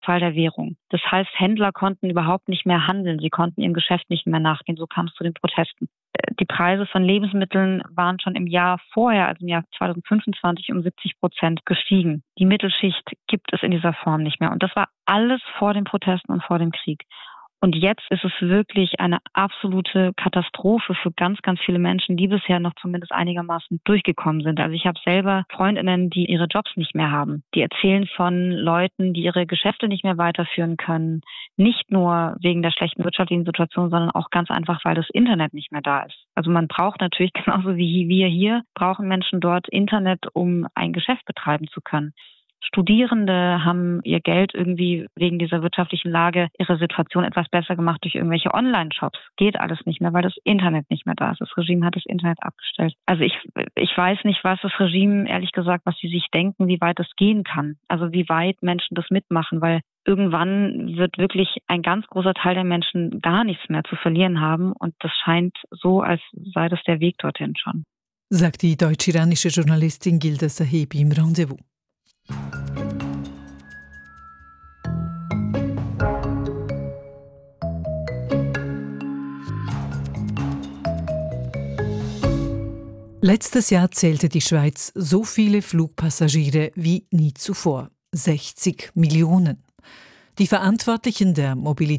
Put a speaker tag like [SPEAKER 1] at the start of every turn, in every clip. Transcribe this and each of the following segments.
[SPEAKER 1] Fall der Währung. Das heißt, Händler konnten überhaupt nicht mehr handeln. Sie konnten ihrem Geschäft nicht mehr nachgehen. So kam es zu den Protesten. Die Preise von Lebensmitteln waren schon im Jahr vorher, also im Jahr 2025, um 70% gestiegen. Die Mittelschicht gibt es in dieser Form nicht mehr. Und das war alles vor den Protesten und vor dem Krieg. Und jetzt ist es wirklich eine absolute Katastrophe für ganz, ganz viele Menschen, die bisher noch zumindest einigermaßen durchgekommen sind. Also ich habe selber Freundinnen, die ihre Jobs nicht mehr haben. Die erzählen von Leuten, die ihre Geschäfte nicht mehr weiterführen können. Nicht nur wegen der schlechten wirtschaftlichen Situation, sondern auch ganz einfach, weil das Internet nicht mehr da ist. Also man braucht natürlich genauso wie wir hier, brauchen Menschen dort Internet, um ein Geschäft betreiben zu können. Studierende haben ihr Geld irgendwie wegen dieser wirtschaftlichen Lage, ihre Situation etwas besser gemacht durch irgendwelche Online-Shops. Geht alles nicht mehr, weil das Internet nicht mehr da ist. Das Regime hat das Internet abgestellt. Also ich weiß nicht, was das Regime, ehrlich gesagt, was sie sich denken, wie weit es gehen kann. Also wie weit Menschen das mitmachen, weil irgendwann wird wirklich ein ganz großer Teil der Menschen gar nichts mehr zu verlieren haben. Und das scheint so, als sei das der Weg dorthin schon.
[SPEAKER 2] Sagt die deutsch-iranische Journalistin Gilda Sahebi im Rendezvous. Letztes Jahr zählte die Schweiz so viele Flugpassagiere wie nie zuvor. 60 Millionen. Die Verantwortlichen der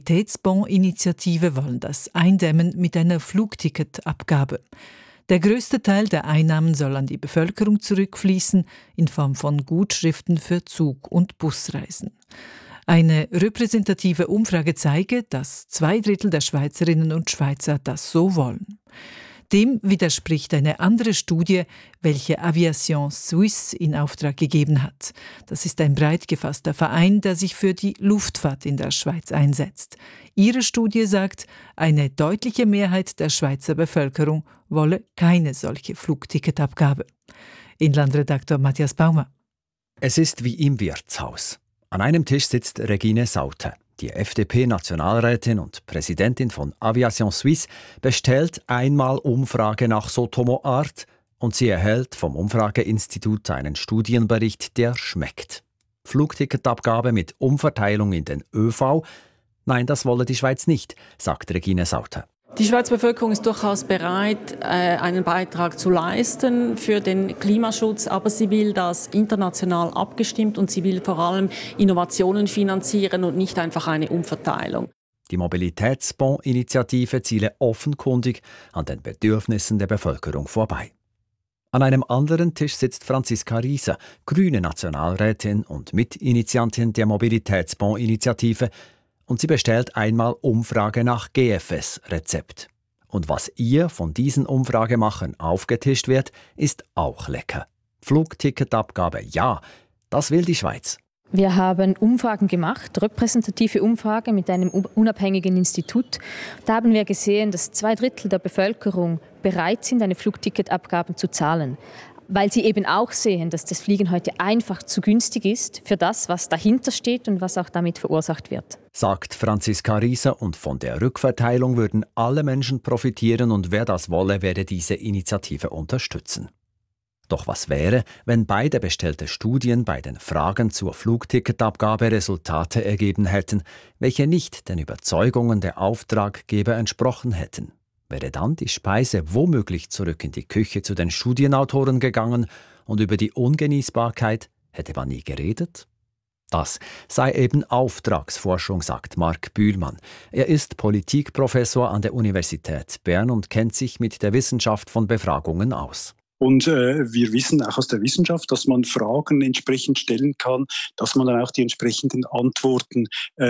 [SPEAKER 2] Mobilitätsbondinitiative wollen das eindämmen mit einer Flugticketabgabe. Der größte Teil der Einnahmen soll an die Bevölkerung zurückfließen, in Form von Gutschriften für Zug- und Busreisen. Eine repräsentative Umfrage zeige, dass 2/3 der Schweizerinnen und Schweizer das so wollen. Dem widerspricht eine andere Studie, welche Aviation Suisse in Auftrag gegeben hat. Das ist ein breit gefasster Verein, der sich für die Luftfahrt in der Schweiz einsetzt. Ihre Studie sagt, eine deutliche Mehrheit der Schweizer Bevölkerung wolle keine solche Flugticketabgabe. Inlandredaktor Matthias Baumer.
[SPEAKER 3] Es ist wie im Wirtshaus. An einem Tisch sitzt Regine Sauter. Die FDP-Nationalrätin und Präsidentin von Aviation Suisse bestellt einmal Umfrage nach Sotomo Art und sie erhält vom Umfrageinstitut einen Studienbericht, der schmeckt. Flugticketabgabe mit Umverteilung in den ÖV? Nein, das wolle die Schweiz nicht, sagt Regine Sauter.
[SPEAKER 4] Die Schweizer Bevölkerung ist durchaus bereit, einen Beitrag zu leisten für den Klimaschutz, aber sie will das international abgestimmt und sie will vor allem Innovationen finanzieren und nicht einfach eine Umverteilung.
[SPEAKER 3] Die Mobilitätsbondinitiative ziele offenkundig an den Bedürfnissen der Bevölkerung vorbei. An einem anderen Tisch sitzt Franziska Rieser, grüne Nationalrätin und Mitinitiantin der Mobilitätsbondinitiative, und sie bestellt einmal Umfrage nach GFS-Rezept. Und was ihr von diesen Umfragemachern aufgetischt wird, ist auch lecker. Flugticketabgabe, ja, das will die Schweiz.
[SPEAKER 5] Wir haben Umfragen gemacht, repräsentative Umfragen mit einem unabhängigen Institut. Da haben wir gesehen, dass 2/3 der Bevölkerung bereit sind, eine Flugticketabgabe zu zahlen. Weil sie eben auch sehen, dass das Fliegen heute einfach zu günstig ist für das, was dahinter steht und was auch damit verursacht wird.
[SPEAKER 3] Sagt Franziska Rieser, und von der Rückverteilung würden alle Menschen profitieren und wer das wolle, werde diese Initiative unterstützen. Doch was wäre, wenn beide bestellte Studien bei den Fragen zur Flugticketabgabe Resultate ergeben hätten, welche nicht den Überzeugungen der Auftraggeber entsprochen hätten? Wäre dann die Speise womöglich zurück in die Küche zu den Studienautoren gegangen und über die Ungenießbarkeit hätte man nie geredet? Das sei eben Auftragsforschung, sagt Marc Bühlmann. Er ist Politikprofessor an der Universität Bern und kennt sich mit der Wissenschaft von Befragungen aus.
[SPEAKER 6] Und wir wissen auch aus der Wissenschaft, dass man Fragen entsprechend stellen kann, dass man dann auch die entsprechenden Antworten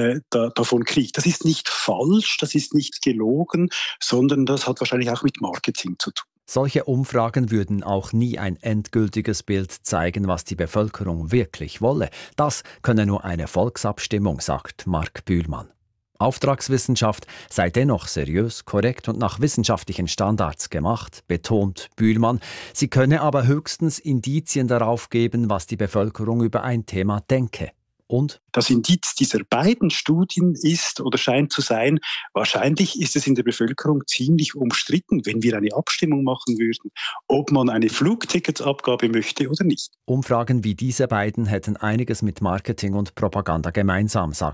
[SPEAKER 6] davon kriegt. Das ist nicht falsch, das ist nicht gelogen, sondern das hat wahrscheinlich auch mit Marketing zu tun.
[SPEAKER 3] Solche Umfragen würden auch nie ein endgültiges Bild zeigen, was die Bevölkerung wirklich wolle. Das könne nur eine Volksabstimmung, sagt Marc Bühlmann. Auftragswissenschaft sei dennoch seriös, korrekt und nach wissenschaftlichen Standards gemacht, betont Bühlmann. Sie könne aber höchstens Indizien darauf geben, was die Bevölkerung über ein Thema denke. Und
[SPEAKER 6] das Indiz dieser beiden Studien ist oder scheint zu sein, wahrscheinlich ist es in der Bevölkerung ziemlich umstritten, wenn wir eine Abstimmung machen würden, ob man eine Flugticketabgabe möchte oder nicht.
[SPEAKER 3] Umfragen wie diese beiden hätten einiges mit Marketing und Propaganda gemeinsam, sagt